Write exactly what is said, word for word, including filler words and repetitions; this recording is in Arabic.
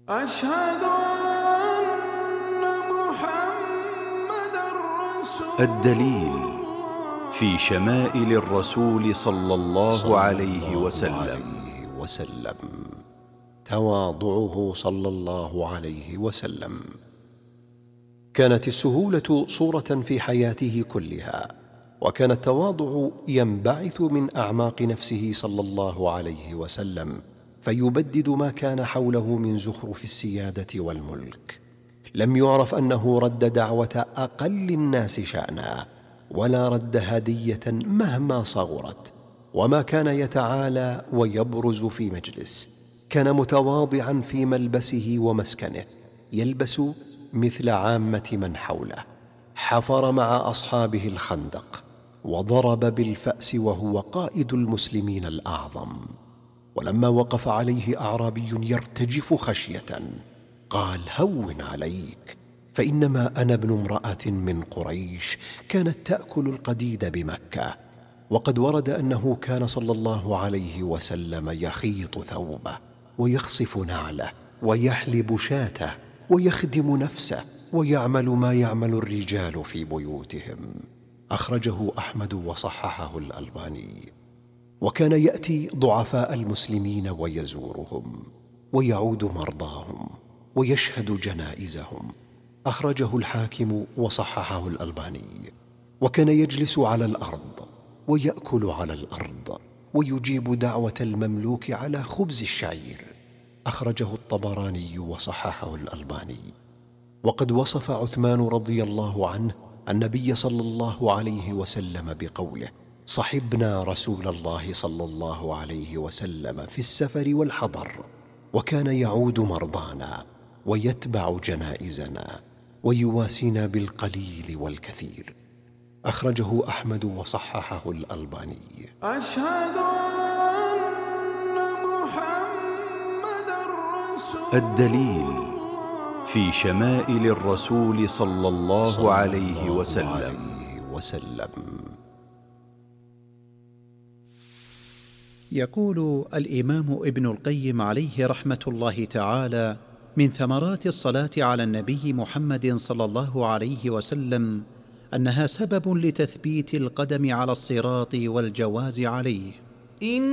أشهد أن محمدًا رسول الدليل في شمائل الرسول صلى الله عليه وسلم. وسلم تواضعه صلى الله عليه وسلم. كانت السهولة صورة في حياته كلها، وكان التواضع ينبعث من أعماق نفسه صلى الله عليه وسلم، فيبدد ما كان حوله من زخرف السيادة والملك. لم يعرف أنه رد دعوة أقل الناس شأنا، ولا رد هدية مهما صغرت، وما كان يتعالى ويبرز في مجلس. كان متواضعا في ملبسه ومسكنه، يلبس مثل عامة من حوله. حفر مع أصحابه الخندق، وضرب بالفأس وهو قائد المسلمين الأعظم. ولما وقف عليه أعرابي يرتجف خشية قال: هون عليك، فإنما أنا ابن امرأة من قريش كانت تأكل القديد بمكة. وقد ورد أنه كان صلى الله عليه وسلم يخيط ثوبه، ويخصف نعله، ويحلب شاته، ويخدم نفسه، ويعمل ما يعمل الرجال في بيوتهم. أخرجه أحمد وصححه الألباني. وكان يأتي ضعفاء المسلمين ويزورهم، ويعود مرضاهم، ويشهد جنائزهم. أخرجه الحاكم وصححه الألباني. وكان يجلس على الأرض، ويأكل على الأرض، ويجيب دعوة المملوك على خبز الشعير. أخرجه الطبراني وصححه الألباني. وقد وصف عثمان رضي الله عنه النبي صلى الله عليه وسلم بقوله: صحبنا رسول الله صلى الله عليه وسلم في السفر والحضر، وكان يعود مرضانا، ويتبع جنائزنا، ويواسينا بالقليل والكثير. أخرجه أحمد وصححه الألباني. أشهد أن محمدًا رسول الدليل في شمائل الرسول صلى الله عليه وسلم. وسلم. يقول الإمام ابن القيم عليه رحمة الله تعالى: من ثمرات الصلاة على النبي محمد صلى الله عليه وسلم أنها سبب لتثبيت القدم على الصراط والجواز عليه.